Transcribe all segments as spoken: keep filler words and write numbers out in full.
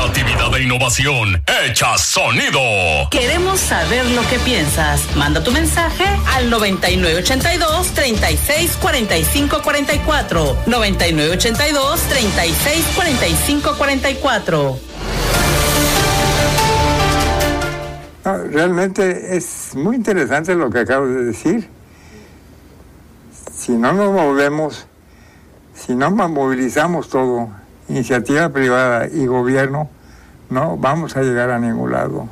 Creatividad e innovación hecha sonido. Queremos saber lo que piensas. Manda tu mensaje al noventa y nueve ochenta y dos, treinta y seis cuarenta y cinco cuarenta y cuatro. noventa y nueve ochenta y dos, treinta y seis cuarenta y cinco cuarenta y cuatro. No, realmente es muy interesante lo que acabo de decir. Si no nos movemos, si no movilizamos todo, iniciativa privada y gobierno, no vamos a llegar a ningún lado.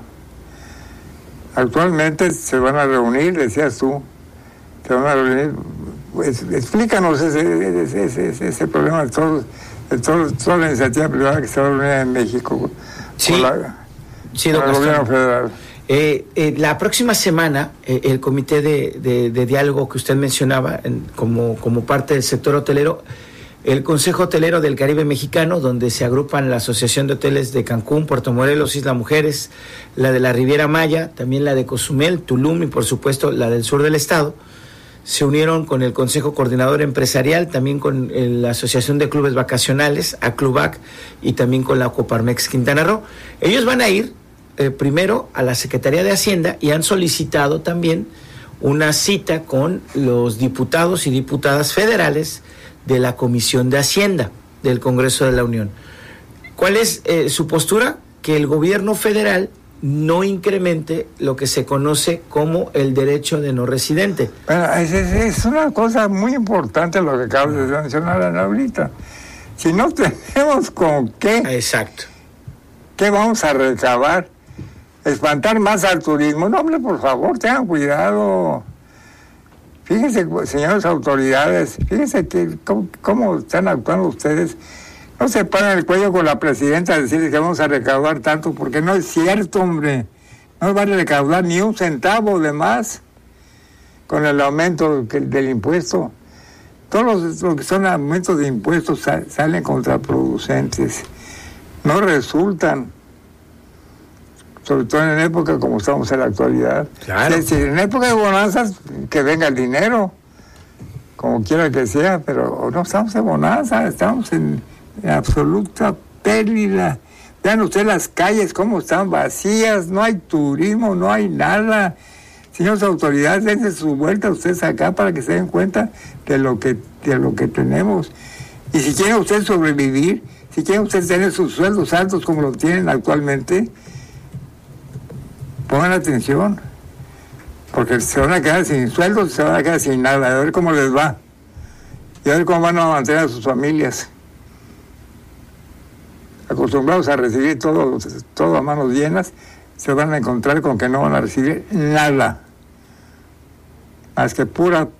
Actualmente se van a reunir, decías tú, se van a reunir. Pues, explícanos ese, ese, ese, ese problema de, todo, de todo, toda la iniciativa privada que se va a reunir en México. Sí, con la, sí, con el gobierno federal. Eh, eh, la próxima semana, eh, el comité de, de, de diálogo que usted mencionaba en, como, como parte del sector hotelero, el Consejo Hotelero del Caribe Mexicano, donde se agrupan la Asociación de Hoteles de Cancún, Puerto Morelos, Isla Mujeres, la de la Riviera Maya, también la de Cozumel, Tulum y por supuesto la del sur del estado, se unieron con el Consejo Coordinador Empresarial, también con la Asociación de Clubes Vacacionales, ACLUBAC, y también con la Coparmex Quintana Roo. Ellos van a ir eh, primero a la Secretaría de Hacienda y han solicitado también una cita con los diputados y diputadas federales de la Comisión de Hacienda del Congreso de la Unión. ¿Cuál es eh, su postura? Que el gobierno federal no incremente lo que se conoce como el derecho de no residente. Bueno, es, es, es una cosa muy importante lo que acabas de mencionar ahorita. Si no tenemos con qué... Exacto. ¿Qué vamos a recabar? ¿Espantar más al turismo? No, hombre, por favor, tengan cuidado. Fíjense, señores autoridades, fíjense que cómo, cómo están actuando ustedes. No se paran el cuello con la presidenta a decirles que vamos a recaudar tanto, porque no es cierto, hombre. No van a recaudar ni un centavo de más con el aumento que, del impuesto. Todos los, los que son aumentos de impuestos sal, salen contraproducentes. No resultan. Sobre todo en época como estamos en la actualidad. Claro. Es decir, en época de bonanzas, que venga el dinero, como quiera que sea, pero no estamos en bonanza, estamos en, en absoluta pérdida. Vean ustedes las calles, cómo están vacías, no hay turismo, no hay nada. Señores autoridades, dense su vuelta ustedes acá para que se den cuenta de lo que, de lo que tenemos. Y si quieren ustedes sobrevivir, si quieren ustedes tener sus sueldos altos como lo tienen actualmente, pongan atención, porque se van a quedar sin sueldos, se van a quedar sin nada, a ver cómo les va, y a ver cómo van a mantener a sus familias. Acostumbrados a recibir todo, todo a manos llenas, se van a encontrar con que no van a recibir nada, más que pura,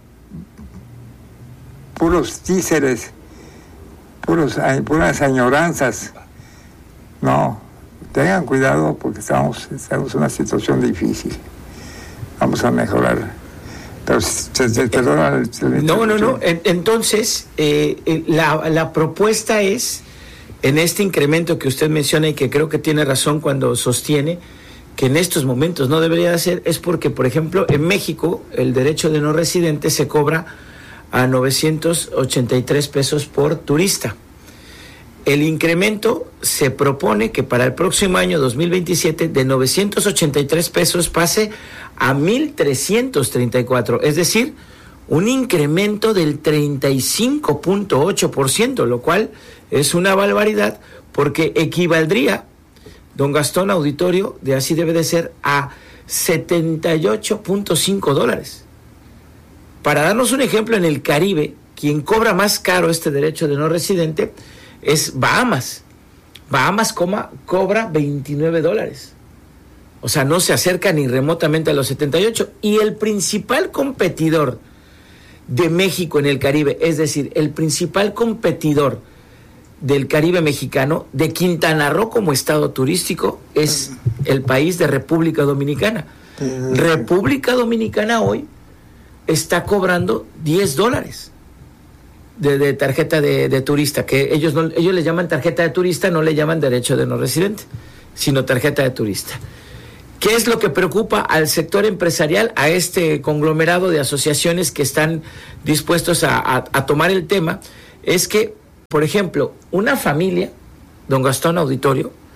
puros títeres, puros, puras añoranzas. No. Tengan cuidado porque estamos, estamos en una situación difícil. Vamos a mejorar. Pero, se, se, perdona, no, no, no. Entonces, eh, la, la propuesta es, en este incremento que usted menciona y que creo que tiene razón cuando sostiene que en estos momentos no debería de ser, es porque, por ejemplo, en México el derecho de no residente se cobra a novecientos ochenta y tres pesos por turista. El incremento se propone que para el próximo año dos mil veintisiete de novecientos ochenta y tres pesos pase a mil trescientos treinta y cuatro, es decir, un incremento del treinta y cinco punto ocho por ciento, lo cual es una barbaridad porque equivaldría, don Gastón Auditorio, de así debe de ser, a setenta y ocho punto cinco dólares. Para darnos un ejemplo, en el Caribe, quien cobra más caro este derecho de no residente es Bahamas. Bahamas coma, cobra veintinueve dólares. O sea, no se acerca ni remotamente a los setenta y ocho. Y el principal competidor de México en el Caribe, es decir, el principal competidor del Caribe mexicano, de Quintana Roo como estado turístico, es el país de República Dominicana. República Dominicana hoy está cobrando diez dólares. De, de tarjeta de, de turista, que ellos no, ellos le llaman tarjeta de turista, no le llaman derecho de no residente, sino tarjeta de turista. ¿Qué es lo que preocupa al sector empresarial, a este conglomerado de asociaciones que están dispuestos a, a, a tomar el tema? Es que, por ejemplo, una familia, don Gastón Auditorio,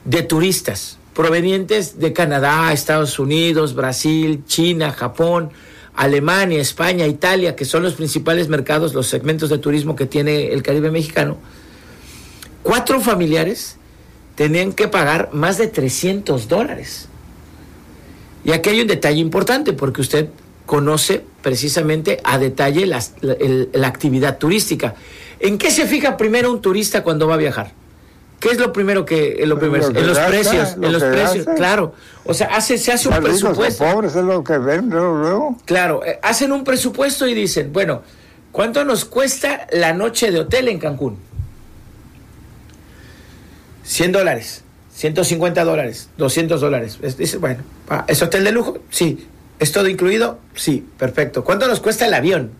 de turistas provenientes de Canadá, Estados Unidos, Brasil, China, Japón, Alemania, España, Italia, que son los principales mercados, los segmentos de turismo que tiene el Caribe mexicano. Cuatro familiares tenían que pagar más de trescientos dólares. Y aquí hay un detalle importante, porque usted conoce precisamente a detalle las, la, el, la actividad turística. ¿En qué se fija primero un turista cuando va a viajar? ¿Qué es lo primero que, lo primero? Lo que en los gasta, precios, lo en los que precios, gasta. claro. O sea, hace, se hace un Los ricos o presupuesto. pobres es lo que ven luego, luego. Claro, eh, hacen un presupuesto y dicen, bueno, ¿cuánto nos cuesta la noche de hotel en Cancún? cien dólares, ciento cincuenta dólares, doscientos dólares. Es, dice, bueno, ¿es hotel de lujo? Sí. ¿Es todo incluido? Sí, perfecto. ¿Cuánto nos cuesta el avión?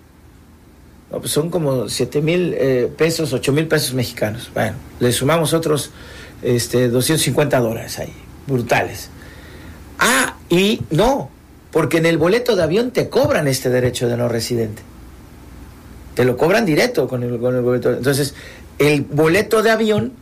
No, pues son como siete mil eh, pesos, ocho mil pesos mexicanos. Bueno, le sumamos otros este, doscientos cincuenta dólares ahí, brutales. Ah, y no, porque en el boleto de avión te cobran este derecho de no residente. Te lo cobran directo con el, con el boleto. Entonces, el boleto de avión,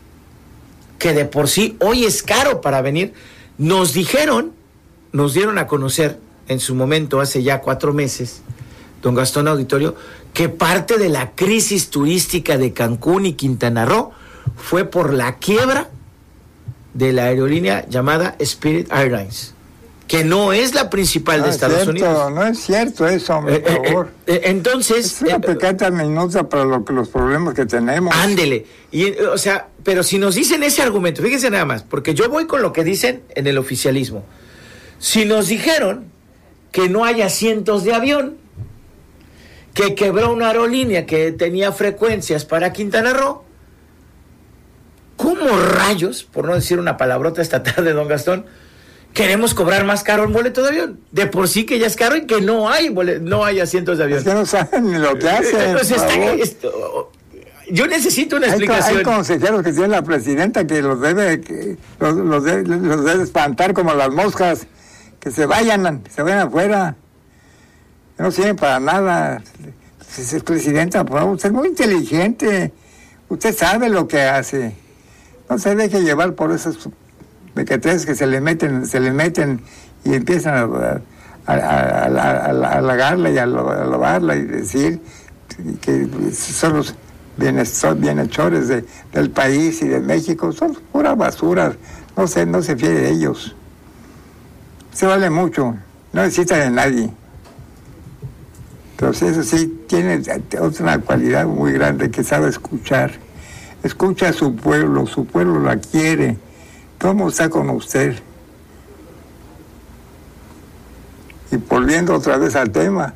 que de por sí hoy es caro para venir, nos dijeron, nos dieron a conocer en su momento, hace ya cuatro meses, don Gastón Auditorio, que parte de la crisis turística de Cancún y Quintana Roo fue por la quiebra de la aerolínea llamada Spirit Airlines, que no es la principal No de es Estados cierto, Unidos. no es cierto eso, hombre, Eh, por eh, favor. eh, entonces, Es una eh, pecata minuta para lo que, los problemas que tenemos. ándele. Y, eh, o sea, pero si nos dicen ese argumento, fíjense nada más, porque yo voy con lo que dicen en el oficialismo. Si nos dijeron que no hay asientos de avión, que quebró una aerolínea que tenía frecuencias para Quintana Roo, ¿cómo rayos, por no decir una palabrota esta tarde, don Gastón, queremos cobrar más caro el boleto de avión? De por sí que ya es caro y que no hay bolet- no hay asientos de avión. Es que no saben ni lo que hacen. Entonces, por está- favor. esto- yo necesito una Hay, co- explicación. hay consejeros que tiene la presidenta que los debe, que los, los debe, los debe espantar como las moscas, que se vayan, se vayan afuera, que no sirven para nada. Si es presidenta, por favor, usted es muy inteligente, usted sabe lo que hace, no se deje llevar por esos mequetres que se le meten, se le meten y empiezan a, a, a, a, a, a halagarla y a alabarla y decir que son los bienhechores de, del país y de México. Son pura basura, no se, no se fíe de ellos. Se vale mucho, no necesita de nadie. Pero sí, eso sí, tiene otra cualidad muy grande, que sabe escuchar. Escucha a su pueblo, su pueblo la quiere. ¿Cómo está con usted? Y volviendo otra vez al tema,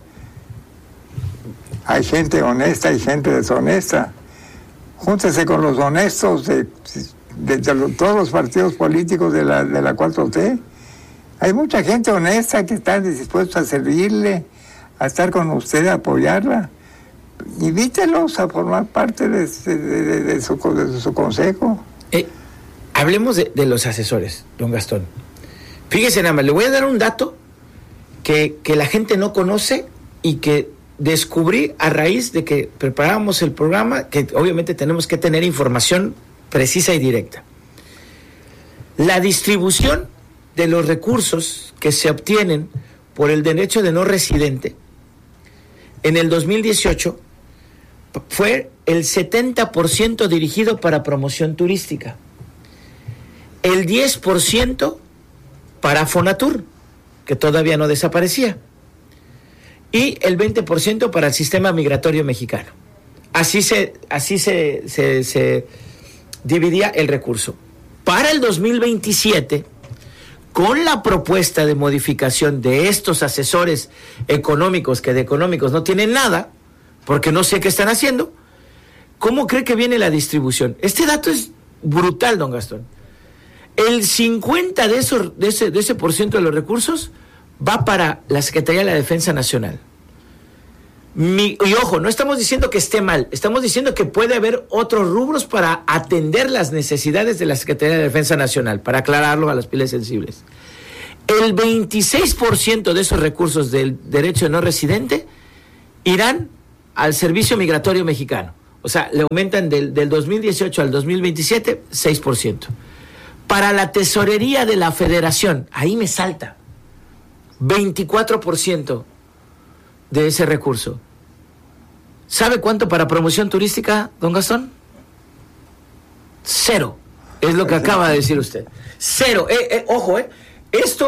hay gente honesta y gente deshonesta. Júntese con los honestos de, de, de los, todos los partidos políticos de la, de la cuatro T. Hay mucha gente honesta que está dispuesta a servirle, a estar con usted, a apoyarla. Invítelos a formar parte de, de, de, de, su, de su consejo. Eh, hablemos de, de los asesores, don Gastón. Fíjese nada más, le voy a dar un dato que, que la gente no conoce y que descubrí a raíz de que preparábamos el programa, que obviamente tenemos que tener información precisa y directa. La distribución de los recursos que se obtienen por el derecho de no residente en el dos mil dieciocho fue el setenta por ciento dirigido para promoción turística, el diez por ciento para Fonatur, que todavía no desaparecía, y el veinte por ciento para el sistema migratorio mexicano. Así se, así se, se, se dividía el recurso. Para el dos mil veintisiete, con la propuesta de modificación de estos asesores económicos, que de económicos no tienen nada, porque no sé qué están haciendo, ¿cómo cree que viene la distribución? Este dato es brutal, don Gastón. El cincuenta de, esos, de, ese, de ese por ciento de los recursos va para la Secretaría de la Defensa Nacional. Mi, y ojo, no estamos diciendo que esté mal, estamos diciendo que puede haber otros rubros para atender las necesidades de la Secretaría de Defensa Nacional, para aclararlo a las pieles sensibles. El veintiséis por ciento de esos recursos del derecho de no residente irán al Servicio Migratorio Mexicano. O sea, le aumentan del, del dos mil dieciocho al dos mil veintisiete seis por ciento. para la tesorería de la federación, ahí me salta, veinticuatro por ciento de ese recurso. ¿Sabe cuánto para promoción turística, don Gastón? Cero. Es lo que acaba de decir usted. Cero. Eh, eh, ojo, eh. Esto